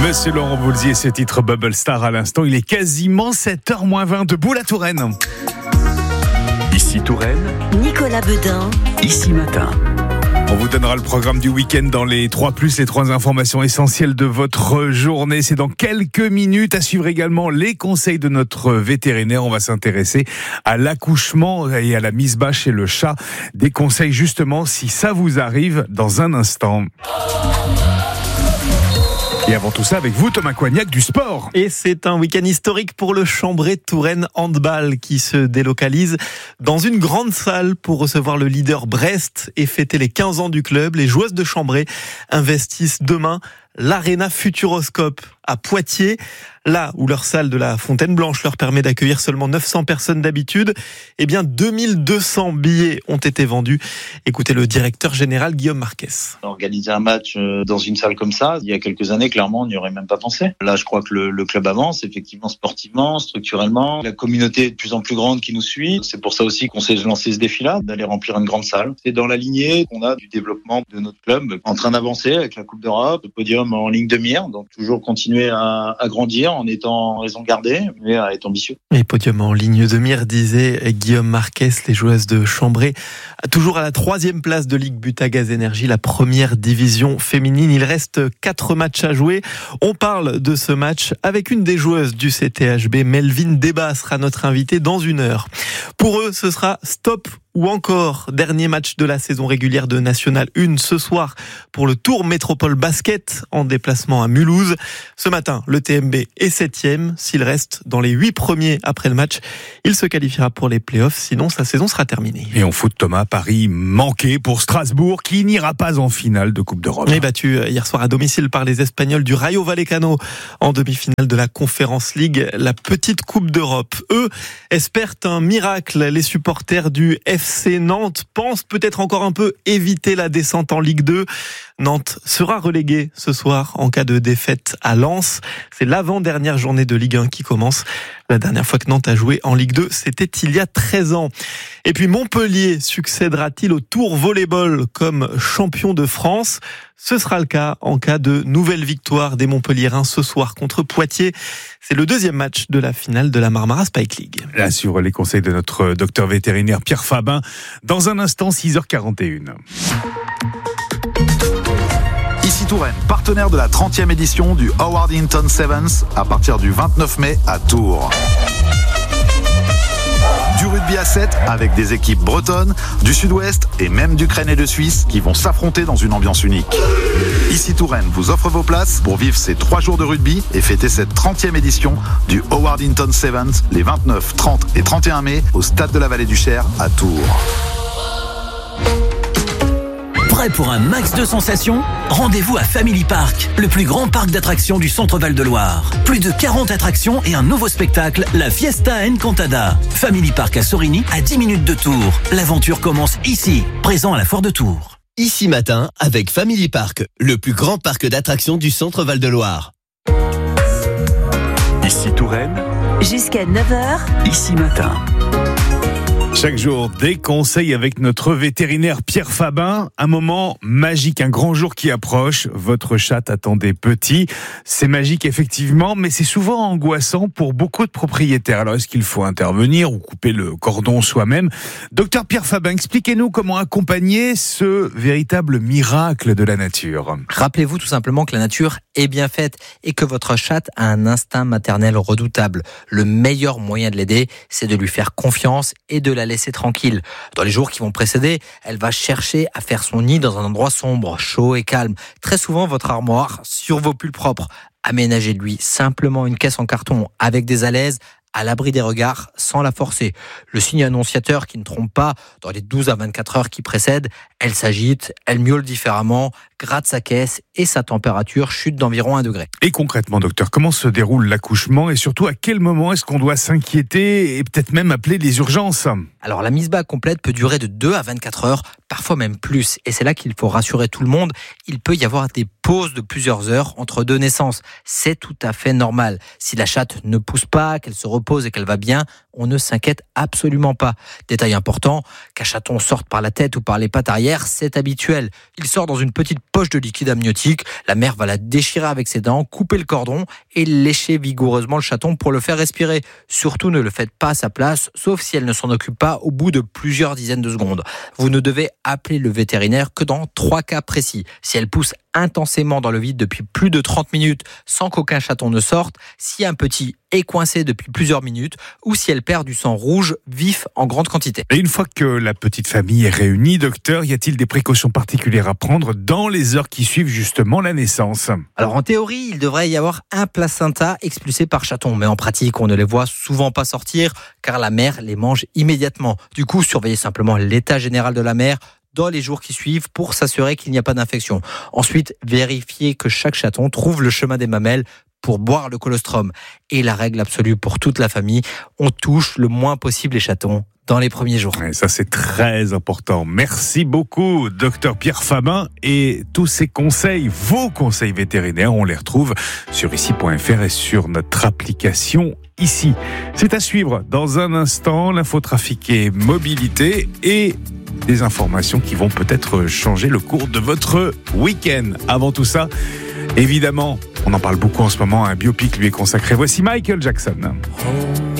Monsieur Laurent Voulzy et ce titre Bubble Star à l'instant. Il est quasiment 7h-20 debout la Touraine. Ici Touraine, Nicolas Beudin. Ici Matin. On vous donnera le programme du week-end dans les 3+, les 3 informations essentielles de votre journée. C'est dans quelques minutes. À suivre également les conseils de notre vétérinaire. On va s'intéresser à l'accouchement et à la mise bas chez le chat. Des conseils justement si ça vous arrive dans un instant. Et avant tout ça, avec vous, Thomas Coignac du sport. Et c'est un week-end historique pour le Chambray Touraine Handball qui se délocalise dans une grande salle pour recevoir le leader Brest et fêter les 15 ans du club. Les joueuses de Chambray investissent demain l'Arena Futuroscope à Poitiers, là où leur salle de la Fontaine Blanche leur permet d'accueillir seulement 900 personnes d'habitude. Eh bien, 2200 billets ont été vendus. Écoutez le directeur général Guillaume Marquez. Organiser un match dans une salle comme ça, il y a quelques années, clairement, on n'y aurait même pas pensé. Là, je crois que le club avance, effectivement, sportivement, structurellement. La communauté est de plus en plus grande qui nous suit. C'est pour ça aussi qu'on s'est lancé ce défi-là, d'aller remplir une grande salle. C'est dans la lignée qu'on a du développement de notre club, en train d'avancer avec la Coupe d'Europe, le podium en ligne de mire. Donc, toujours continuer à grandir en étant raison gardée, mais à être ambitieux. Et podium en ligne de mire, disait Guillaume Marquez, les joueuses de Chambray. Toujours à la 3e place de Ligue Butagaz Énergie, la première division féminine. Il reste 4 matchs à jouer. On parle de ce match avec une des joueuses du CTHB, Melvin Débat sera notre invitée dans 1 heure. Pour eux, ce sera stop ou encore dernier match de la saison régulière de National 1 ce soir pour le Tour Métropole Basket en déplacement à Mulhouse. Ce matin, le TMB est 7e. S'il reste dans les 8 premiers après le match, il se qualifiera pour les playoffs. Sinon, sa saison sera terminée. Et en foot, Thomas, Paris manqué pour Strasbourg qui n'ira pas en finale de Coupe d'Europe. Et battu hier soir à domicile par les Espagnols du Rayo Vallecano en demi-finale de la Conference League, la petite Coupe d'Europe. Eux espèrent un miracle. Les supporters du FC Nantes pense peut-être encore un peu éviter la descente en Ligue 2. Nantes sera relégué ce soir en cas de défaite à Lens. C'est l'avant-dernière journée de Ligue 1 qui commence. La dernière fois que Nantes a joué en Ligue 2, c'était il y a 13 ans. Et puis Montpellier succédera-t-il au Tour Volleyball comme champion de France ? Ce sera le cas en cas de nouvelle victoire des Montpelliérains ce soir contre Poitiers. C'est le 2e match de la finale de la Marmara Spike League. Là, sur les conseils de notre docteur vétérinaire Pierre Fabin, dans un instant, 6h41. Ici Touraine, partenaire de la 30e édition du Howard Hinton Sevens à partir du 29 mai à Tours. Du rugby à 7 avec des équipes bretonnes, du sud-ouest et même d'Ukraine et de Suisse qui vont s'affronter dans une ambiance unique. Ici Touraine vous offre vos places pour vivre ces 3 jours de rugby et fêter cette 30e édition du Howard Hinton Sevens les 29, 30 et 31 mai au stade de la Vallée du Cher à Tours. Prêt pour un max de sensations ? Rendez-vous à Family Park, le plus grand parc d'attractions du centre Val-de-Loire. Plus de 40 attractions et un nouveau spectacle, la Fiesta Encantada. Family Park à Sorigny, à 10 minutes de Tours. L'aventure commence ici, présent à la Foire de Tours. Ici Matin, avec Family Park, le plus grand parc d'attractions du centre Val-de-Loire. Ici Touraine, Jusqu'à 9h. Ici Matin. Chaque jour, des conseils avec notre vétérinaire Pierre Fabin. Un moment magique, un grand jour qui approche. Votre chat attend des petits. C'est magique effectivement, mais c'est souvent angoissant pour beaucoup de propriétaires. Alors est-ce qu'il faut intervenir ou couper le cordon soi-même ? Docteur Pierre Fabin, expliquez-nous comment accompagner ce véritable miracle de la nature. Rappelez-vous tout simplement que la nature est bien faite et que votre chatte a un instinct maternel redoutable. Le meilleur moyen de l'aider, c'est de lui faire confiance et de la laisser tranquille. Dans les jours qui vont précéder, elle va chercher à faire son nid dans un endroit sombre, chaud et calme. Très souvent, votre armoire sur vos pulls propres. Aménagez-lui simplement une caisse en carton avec des alaises, à l'abri des regards, sans la forcer. Le signe annonciateur qui ne trompe pas, dans les 12 à 24 heures qui précèdent, elle s'agite, elle miaule différemment, gratte sa caisse et sa température chute d'environ 1 degré. Et concrètement, docteur, comment se déroule l'accouchement et surtout à quel moment est-ce qu'on doit s'inquiéter et peut-être même appeler les urgences ? Alors la mise bas complète peut durer de 2 à 24 heures, parfois même plus. Et c'est là qu'il faut rassurer tout le monde. Il peut y avoir des pauses de plusieurs heures entre 2 naissances. C'est tout à fait normal. Si la chatte ne pousse pas, qu'elle se repose et qu'elle va bien, on ne s'inquiète absolument pas. Détail important, qu'un chaton sorte par la tête ou par les pattes arrière, c'est habituel. Il sort dans une petite poche de liquide amniotique, la mère va la déchirer avec ses dents, couper le cordon et lécher vigoureusement le chaton pour le faire respirer. Surtout ne le faites pas à sa place, sauf si elle ne s'en occupe pas au bout de plusieurs dizaines de secondes. Vous ne devez appeler le vétérinaire que dans 3 cas précis. Si elle pousse intensément dans le vide depuis plus de 30 minutes sans qu'aucun chaton ne sorte, si un petit est coincé depuis plusieurs minutes ou si elle perd du sang rouge vif en grande quantité. Et une fois que la petite famille est réunie, docteur, y a-t-il des précautions particulières à prendre dans les heures qui suivent justement la naissance ? Alors en théorie, il devrait y avoir un placenta expulsé par chaton, mais en pratique, on ne les voit souvent pas sortir car la mère les mange immédiatement. Du coup, surveillez simplement l'état général de la mère dans les jours qui suivent pour s'assurer qu'il n'y a pas d'infection. Ensuite, vérifiez que chaque chaton trouve le chemin des mamelles pour boire le colostrum. Et la règle absolue pour toute la famille, on touche le moins possible les chatons dans les premiers jours. Et ça, c'est très important. Merci beaucoup, docteur Pierre Fabin. Et tous ces conseils, vos conseils vétérinaires, on les retrouve sur ici.fr et sur notre application Ici. C'est à suivre dans un instant, l'infotrafic et mobilité et des informations qui vont peut-être changer le cours de votre week-end. Avant tout ça, évidemment, on en parle beaucoup en ce moment, un biopic lui est consacré. Voici Michael Jackson.